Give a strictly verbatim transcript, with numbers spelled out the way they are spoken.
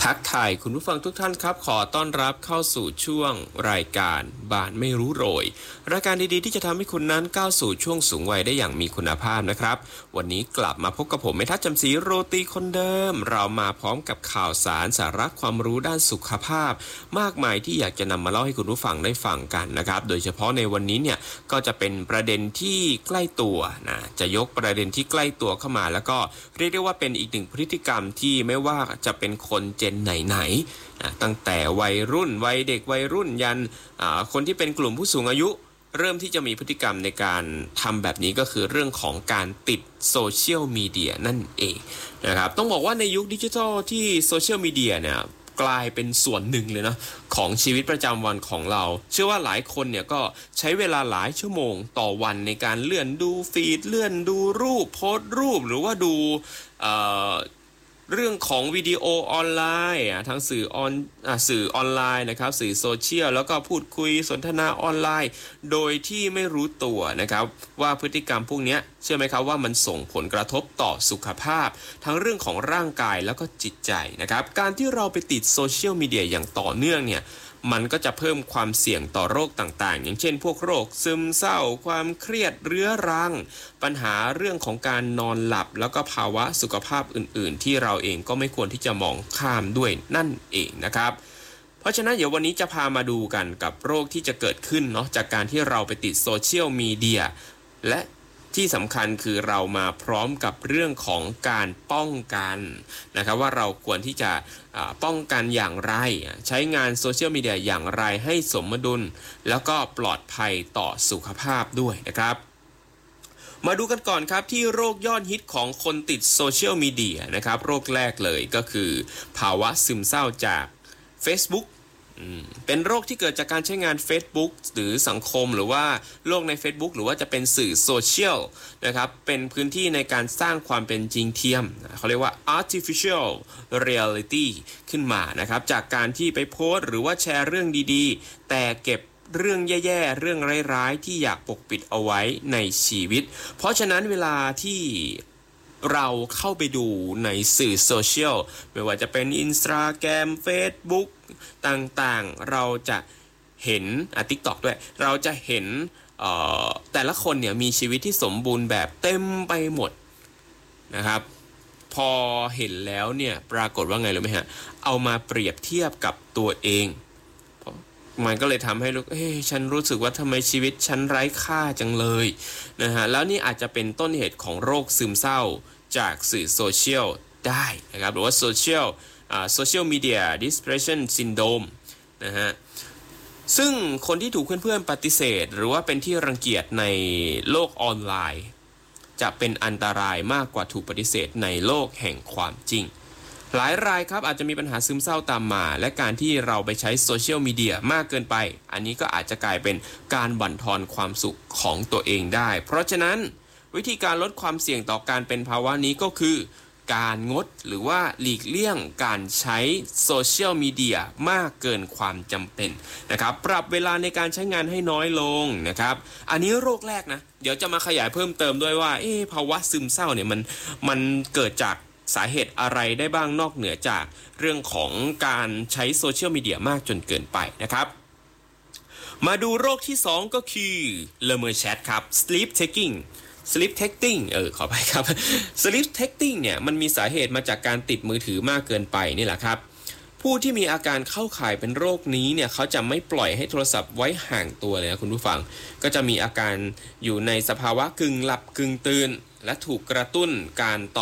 ทักทายคุณผู้ฟังทุกท่านครับขอต้อนรับเข้าสู่ช่วงรายการบ้านไม่รู้โรยรายการดีๆที่จะทำให้คุณนั้นก้าวสู่ช่วงสูงวัยได้อย่างมีคุณภาพนะครับวันนี้กลับมาพบกับผมเมทัศน์จำศรีโรตีคนเดิมเรามาพร้อมกับข่าวสารสาระความรู้ด้านสุขภาพมากมายที่อยากจะนำมาเล่าให้คุณผู้ฟังได้ฟังกันนะครับโดยเฉพาะในวันนี้เนี่ยก็จะเป็นประเด็นที่ใกล้ตัวนะจะยกประเด็นที่ใกล้ตัวเข้ามาแล้วก็เรียกได้ว่าเป็นอีกหนึ่งพฤติกรรมที่ไม่ว่าจะเป็นคนเจนไหนๆตั้งแต่วัยรุ่นวัยเด็กวัยรุ่นยันคนที่เป็นกลุ่มผู้สูงอายุเริ่มที่จะมีพฤติกรรมในการทำแบบนี้ก็คือเรื่องของการติดโซเชียลมีเดียนั่นเองนะครับต้องบอกว่าในยุคดิจิทัลที่โซเชียลมีเดียเนี่ยกลายเป็นส่วนหนึ่งเลยนะของชีวิตประจำวันของเราเชื่อว่าหลายคนเนี่ยก็ใช้เวลาหลายชั่วโมงต่อวันในการเลื่อนดูฟีดเลื่อนดูรูปโพสต์รูปหรือว่าดูเอ่อเรื่องของวิดีโอออนไลน์ทั้งสื่อออนอ่ะสื่อออนไลน์นะครับสื่อโซเชียลแล้วก็พูดคุยสนทนาออนไลน์โดยที่ไม่รู้ตัวนะครับว่าพฤติกรรมพวกนี้เชื่อไหมครับว่ามันส่งผลกระทบต่อสุขภาพทั้งเรื่องของร่างกายแล้วก็จิตใจนะครับการที่เราไปติดโซเชียลมีเดียอย่างต่อเนื่องเนี่ยมันก็จะเพิ่มความเสี่ยงต่อโรคต่างๆอย่างเช่นพวกโรคซึมเศร้าความเครียดเรื้อรังปัญหาเรื่องของการนอนหลับแล้วก็ภาวะสุขภาพอื่นๆที่เราเองก็ไม่ควรที่จะมองข้ามด้วยนั่นเองนะครับเพราะฉะนั้นเดี๋ยววันนี้จะพามาดูกันกับโรคที่จะเกิดขึ้นเนาะจากการที่เราไปติดโซเชียลมีเดียและที่สำคัญคือเรามาพร้อมกับเรื่องของการป้องกันนะครับว่าเราควรที่จะป้องกันอย่างไรใช้งานโซเชียลมีเดียอย่างไรให้สมดุลแล้วก็ปลอดภัยต่อสุขภาพด้วยนะครับมาดูกันก่อนครับที่โรคยอดฮิตของคนติดโซเชียลมีเดียนะครับโรคแรกเลยก็คือภาวะซึมเศร้าจาก Facebookเป็นโรคที่เกิดจากการใช้งาน Facebook หรือสังคมหรือว่าโลกใน Facebook หรือว่าจะเป็นสื่อโซเชียลนะครับเป็นพื้นที่ในการสร้างความเป็นจริงเทียมเขาเรียกว่า artificial reality ขึ้นมานะครับจากการที่ไปโพสต์หรือว่าแชร์เรื่องดีๆแต่เก็บเรื่องแย่ๆเรื่องร้ายๆที่อยากปกปิดเอาไว้ในชีวิตเพราะฉะนั้นเวลาที่เราเข้าไปดูในสื่อโซเชียลไม่ว่าจะเป็น Instagram Facebook ต่างๆเราจะเห็นอ่ะ TikTok ด้วยเราจะเห็นเอ่อแต่ละคนเนี่ยมีชีวิตที่สมบูรณ์แบบเต็มไปหมดนะครับพอเห็นแล้วเนี่ยปรากฏว่าไงรู้ไหมฮะเอามาเปรียบเทียบกับตัวเองมันก็เลยทำให้รู้เฮ้ยฉันรู้สึกว่าทำไมชีวิตฉันไร้ค่าจังเลยนะฮะแล้วนี่อาจจะเป็นต้นเหตุของโรคซึมเศร้าจากสื่อโซเชียลได้นะครับหรือว่าโซเชียลอ่าโซเชียลมีเดียดิสเพรสชันซินโดรมนะฮะซึ่งคนที่ถูกเพื่อนๆปฏิเสธหรือว่าเป็นที่รังเกียจในโลกออนไลน์จะเป็นอันตรายมากกว่าถูกปฏิเสธในโลกแห่งความจริงหลายรายครับอาจจะมีปัญหาซึมเศร้าตามมาและการที่เราไปใช้โซเชียลมีเดียมากเกินไปอันนี้ก็อาจจะกลายเป็นการบั่นทอนความสุขของตัวเองได้เพราะฉะนั้นวิธีการลดความเสี่ยงต่อการเป็นภาวะนี้ก็คือการงดหรือว่าหลีกเลี่ยงการใช้โซเชียลมีเดียมากเกินความจำเป็นนะครับปรับเวลาในการใช้งานให้น้อยลงนะครับอันนี้โรคแรกนะเดี๋ยวจะมาขยายเพิ่มเติมด้วยว่าเอ๊ะภาวะซึมเศร้าเนี่ยมันมันเกิดจากสาเหตุอะไรได้บ้างนอกเหนือจากเรื่องของการใช้โซเชียลมีเดียมากจนเกินไปนะครับมาดูโรคที่สองก็คือละเมอแชทครับ sleep taking sleep taking เออขอไปครับ sleep taking เนี่ยมันมีสาเหตุมาจากการติดมือถือมากเกินไปนี่แหละครับผู้ที่มีอาการเข้าข่ายเป็นโรคนี้เนี่ยเขาจะไม่ปล่อยให้โทรศัพท์ไว้ห่างตัวเลยนะคุณผู้ฟังก็จะมีอาการอยู่ในสภาวะกึ่งหลับกึ่งตื่นและถูกกระตุ้นการ